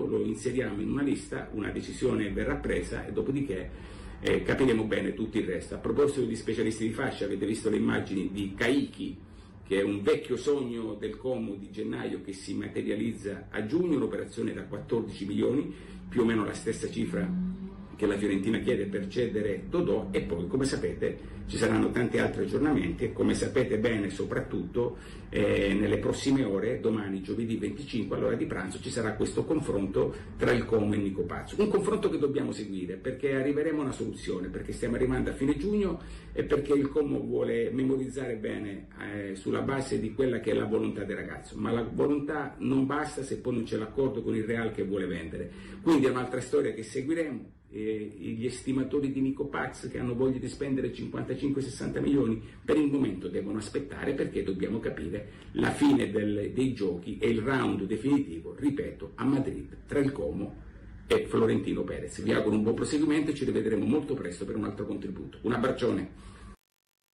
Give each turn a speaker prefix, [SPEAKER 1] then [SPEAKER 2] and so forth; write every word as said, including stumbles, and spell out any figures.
[SPEAKER 1] lo inseriamo in una lista, una decisione verrà presa e dopodiché eh, capiremo bene tutto il resto. A proposito di specialisti di fascia, avete visto le immagini di Caicchi, che è un vecchio sogno del Como di gennaio che si materializza a giugno, un'operazione da quattordici milioni, più o meno la stessa cifra che la Fiorentina chiede per cedere Dodò, e poi, come sapete, ci saranno tanti altri aggiornamenti e, come sapete bene, soprattutto eh, nelle prossime ore, domani giovedì venticinque all'ora di pranzo, ci sarà questo confronto tra il Como e Nico Pazzo, un confronto che dobbiamo seguire perché arriveremo a una soluzione, perché stiamo arrivando a fine giugno e perché il Como vuole memorizzare bene eh, sulla base di quella che è la volontà del ragazzo, ma la volontà non basta se poi non c'è l'accordo con il Real che vuole vendere, quindi è un'altra storia che seguiremo. E gli estimatori di Nico Paz, che hanno voglia di spendere cinquantacinque sessanta milioni, per il momento devono aspettare, perché dobbiamo capire la fine del, dei giochi e il round definitivo, ripeto, a Madrid tra il Como e Florentino Perez. Vi auguro un buon proseguimento e ci rivedremo molto presto per un altro contributo. Un abbraccione.